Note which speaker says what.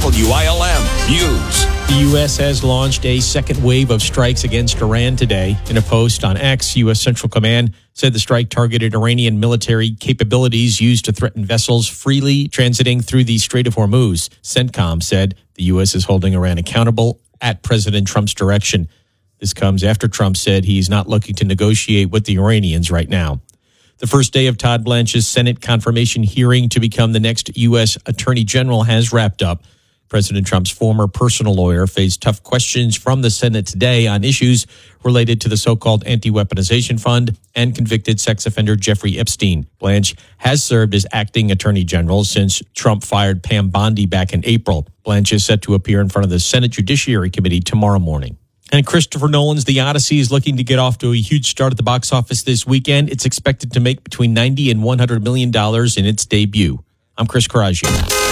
Speaker 1: WILM News.
Speaker 2: The U.S. has launched a second wave of strikes against Iran today. In a post on X, U.S. Central Command said the strike targeted Iranian military capabilities used to threaten vessels freely transiting through the Strait of Hormuz. CENTCOM said the U.S. is holding Iran accountable at President Trump's direction. This comes after Trump said he's not looking to negotiate with the Iranians right now. The first day of Todd Blanche's Senate confirmation hearing to become the next U.S. Attorney General has wrapped up. President Trump's former personal lawyer faced tough questions from the Senate today on issues related to the so-called anti-weaponization fund and convicted sex offender Jeffrey Epstein. Blanche has served as acting attorney general since Trump fired Pam Bondi back in April. Blanche is set to appear in front of the Senate Judiciary Committee tomorrow morning. And Christopher Nolan's The Odyssey is looking to get off to a huge start at the box office this weekend. It's expected to make between $90 and $100 million in its debut. I'm Chris Coraggio.